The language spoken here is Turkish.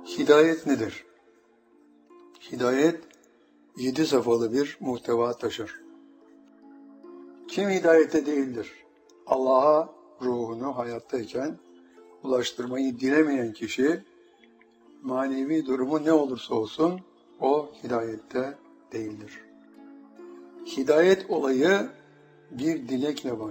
Hidayet nedir? Hidayet 7 safhalı bir muhteva taşır. Kim hidayette değildir? Allah'a ruhunu hayattayken ulaştırmayı dilemeyen kişi, manevi durumu ne olursa olsun o hidayette değildir. Hidayet olayı bir dilekle başlar.